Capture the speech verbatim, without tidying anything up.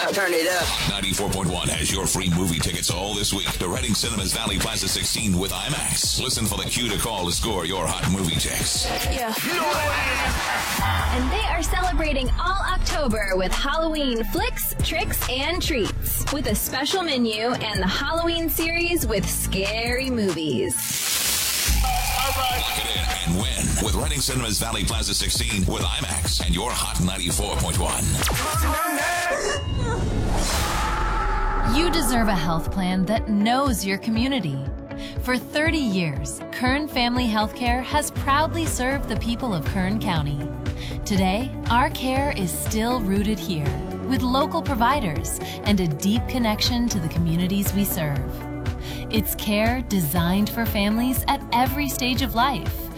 Turn it up. ninety-four point one has your free movie tickets all this week to Reading Cinemas Valley Plaza sixteen with IMAX. Listen for the cue to call to score your hot movie tickets. Yeah. And they are celebrating all October with Halloween flicks, tricks, and treats. With a special menu and the Halloween series with scary movies. Lock it in and win with Reading Cinemas Valley Plaza sixteen with IMAX and your hot ninety-four point one. You deserve a health plan that knows your community. For thirty years, Kern Family Healthcare has proudly served the people of Kern County. Today, our care is still rooted here, with local providers and a deep connection to the communities we serve. It's care designed for families at every stage of life,